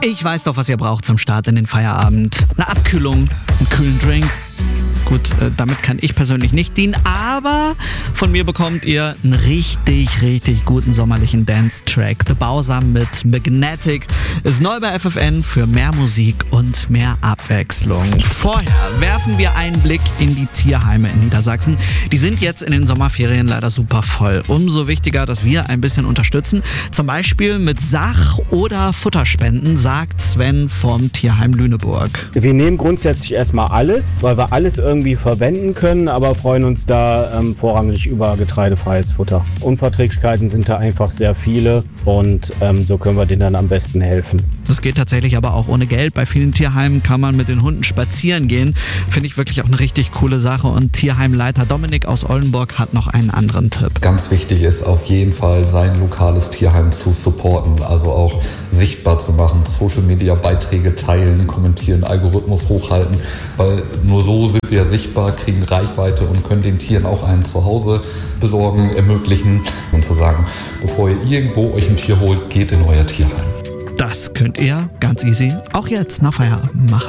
Ich weiß doch, was ihr braucht zum Start in den Feierabend. Eine Abkühlung, einen kühlen Drink. Gut, damit kann ich persönlich nicht dienen, aber von mir bekommt ihr einen richtig, richtig guten sommerlichen Dance-Track. The Bausam mit Magnetic ist neu bei FFN für mehr Musik und mehr Abwechslung. Vorher werfen wir einen Blick in die Tierheime in Niedersachsen. Die sind jetzt in den Sommerferien leider super voll. Umso wichtiger, dass wir ein bisschen unterstützen. Zum Beispiel mit Sach- oder Futterspenden, sagt Sven vom Tierheim Lüneburg. Wir nehmen grundsätzlich erstmal alles, weil wir alles irgendwie verwenden können, aber freuen uns da vorrangig über getreidefreies Futter. Unverträglichkeiten sind da einfach sehr viele und so können wir denen dann am besten helfen. Das geht tatsächlich aber auch ohne Geld. Bei vielen Tierheimen kann man mit den Hunden spazieren gehen. Finde ich wirklich auch eine richtig coole Sache. Und Tierheimleiter Dominik aus Oldenburg hat noch einen anderen Tipp. Ganz wichtig ist auf jeden Fall, sein lokales Tierheim zu supporten, also auch sichtbar zu machen, Social-Media-Beiträge teilen, kommentieren, Algorithmus hochhalten, weil nur so sind wir sichtbar, kriegen Reichweite und können den Tieren auch ein Zuhause besorgen, ermöglichen und zu sagen, bevor ihr irgendwo euch ein Tier holt, geht in euer Tierheim. Das könnt ihr ganz easy auch jetzt nach Feierabend machen.